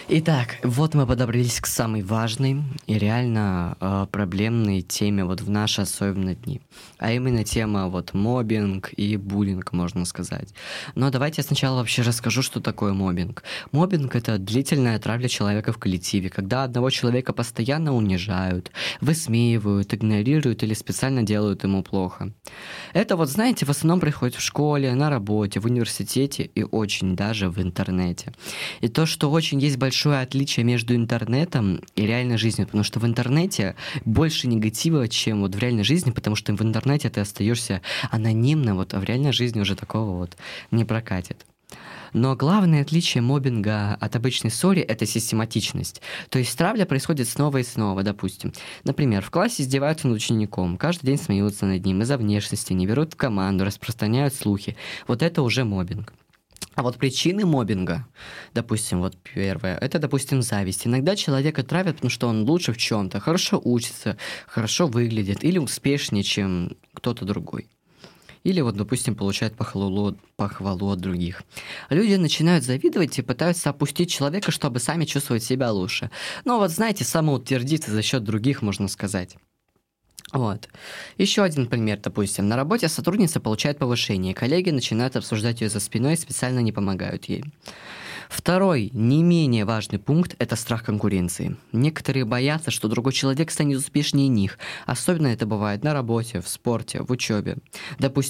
Итак, вот мы подобрались к самой важной и реально проблемной теме вот в наши особенно дни. А именно тема вот мобинг и буллинг, можно сказать. Но давайте я сначала вообще расскажу, что такое мобинг. Мобинг — это длительная травля человека в коллективе, когда одного человека постоянно унижают, высмеивают, игнорируют или специально делают ему плохо. Это вот, знаете, в основном происходит в школе, на работе, в университете и очень даже в интернете. И то, что очень есть большое отличие между интернетом и реальной жизнью, потому что в интернете больше негатива, чем вот в реальной жизни, потому что в интернете ты остаешься анонимно, вот, а в реальной жизни уже такого вот не прокатит. Но главное отличие мобинга от обычной ссоры — это систематичность. То есть травля происходит снова и снова, допустим. Например, в классе издеваются над учеником, каждый день смеются над ним из-за внешности, не берут в команду, распространяют слухи. Вот это уже мобинг. А вот причины мобинга, допустим, вот первое, это, допустим, зависть. Иногда человека травят, потому что он лучше в чем-то, хорошо учится, хорошо выглядит или успешнее, чем кто-то другой. Или вот, допустим, получает похвалу от других. Люди начинают завидовать и пытаются опустить человека, чтобы сами чувствовать себя лучше. Ну вот, знаете, самоутвердиться за счет других, можно сказать. Вот. Еще один пример, допустим. На работе сотрудница получает повышение, коллеги начинают обсуждать ее за спиной и специально не помогают ей. Второй, не менее важный пункт — это страх конкуренции. Некоторые боятся, что другой человек станет успешнее них. Особенно это бывает на работе, в спорте, в учебе. Допустим,